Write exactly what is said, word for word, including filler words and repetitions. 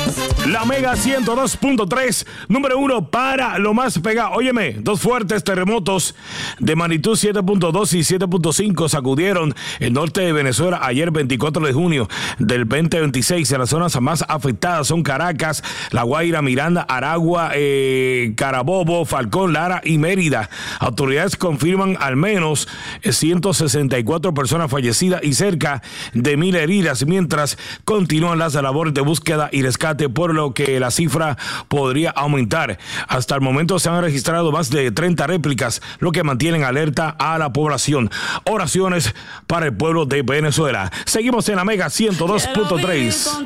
La Mega ciento dos punto tres, número uno para lo más pegado. Óyeme, dos fuertes terremotos de magnitud siete punto dos y siete punto cinco sacudieron el norte de Venezuela ayer veinticuatro de junio del veinte veintiséis. En las zonas más afectadas son Caracas, La Guaira, Miranda, Aragua, eh, Carabobo, Falcón, Lara y Mérida. Autoridades confirman al menos ciento sesenta y cuatro personas fallecidas y cerca de mil heridas, mientras continúan las labores de búsqueda y rescate, por lo que la cifra podría aumentar. Hasta el momento se han registrado más de treinta réplicas, lo que mantienen alerta a la población. Oraciones para el pueblo de Venezuela. Seguimos en la Mega ciento dos punto tres.